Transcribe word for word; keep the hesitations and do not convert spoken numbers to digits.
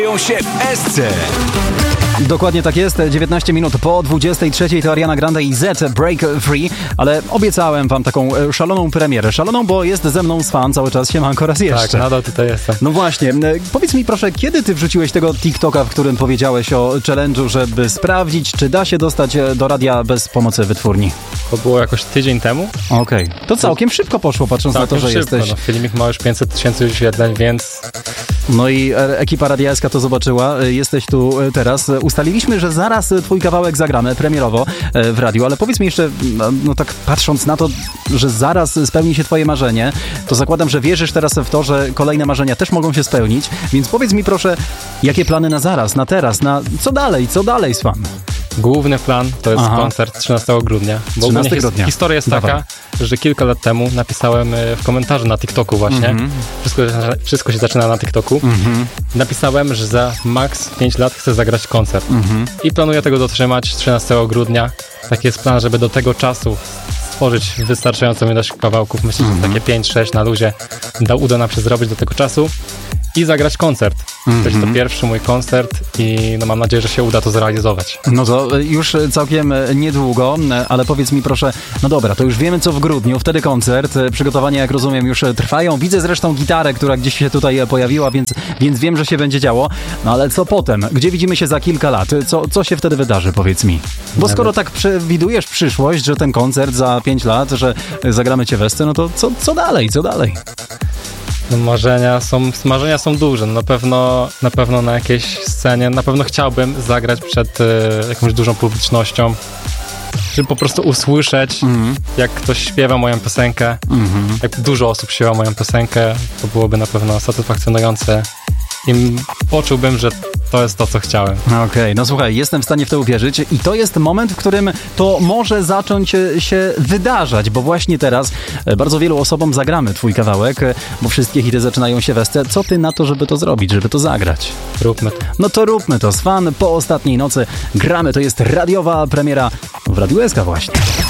się w S C. Dokładnie tak jest, dziewiętnaście minut po dwudziestej trzeciej to Ariana Grande i Z Break Free, ale obiecałem wam taką szaloną premierę. Szaloną, bo jest ze mną z fan cały czas, siemanko raz jeszcze. Tak, nadal tutaj jestem. No właśnie, powiedz mi proszę, kiedy ty wrzuciłeś tego TikToka, w którym powiedziałeś o challenge'u, żeby sprawdzić, czy da się dostać do radia bez pomocy wytwórni? To było jakoś tydzień temu. Okej, okay. To całkiem szybko poszło, patrząc całkiem na to, że szybko, jesteś... No, filmik ma już pięćset tysięcy wyświetleń, więc... No i ekipa Radia S K to zobaczyła, jesteś tu teraz. Ustaliliśmy, że zaraz twój kawałek zagramy premierowo w radiu, ale powiedz mi jeszcze, no tak patrząc na to, że zaraz spełni się twoje marzenie, to zakładam, że wierzysz teraz w to, że kolejne marzenia też mogą się spełnić, więc powiedz mi proszę, jakie plany na zaraz, na teraz, na co dalej, co dalej z fan? Główny plan to jest Aha. koncert trzynastego grudnia. Bo trzynastego grudnia. Historia jest Dawaj. taka, że kilka lat temu napisałem w komentarzu na TikToku właśnie, mm-hmm. wszystko, wszystko się zaczyna na TikToku, mm-hmm. napisałem, że za maks pięć lat chcę zagrać koncert mm-hmm. i planuję tego dotrzymać trzynastego grudnia. Taki jest plan, żeby do tego czasu stworzyć wystarczającą ilość kawałków. Myślę, mm-hmm. że takie pięć sześć na luzie da, uda nam się zrobić do tego czasu i zagrać koncert. Mm-hmm. To jest to pierwszy mój koncert i no mam nadzieję, że się uda to zrealizować. No to już całkiem niedługo, ale powiedz mi proszę, no dobra, to już wiemy co w grudniu, wtedy koncert, przygotowania jak rozumiem już trwają, widzę zresztą gitarę, która gdzieś się tutaj pojawiła, więc, więc wiem, że się będzie działo, no ale co potem? Gdzie widzimy się za kilka lat? Co, co się wtedy wydarzy, powiedz mi? Bo Nawet. skoro tak przewidujesz przyszłość, że ten koncert za pięć lat, że zagramy cię w S C, no to co, co dalej, co dalej? No marzenia są, marzenia są duże. Na pewno, na pewno na jakiejś scenie, na pewno chciałbym zagrać przed y, jakąś dużą publicznością, żeby po prostu usłyszeć, mm-hmm. jak ktoś śpiewa moją piosenkę, mm-hmm. jak dużo osób śpiewa moją piosenkę, to byłoby na pewno satysfakcjonujące i poczułbym, że to jest to, co chciałem. Okej, okay, no słuchaj, jestem w stanie w to uwierzyć i to jest moment, w którym to może zacząć się wydarzać, bo właśnie teraz bardzo wielu osobom zagramy twój kawałek, bo wszystkie hity zaczynają się w S C. Co ty na to, żeby to zrobić, żeby to zagrać? Róbmy to. No to róbmy to z fan po ostatniej nocy. Gramy, to jest radiowa premiera w Radiu S K właśnie.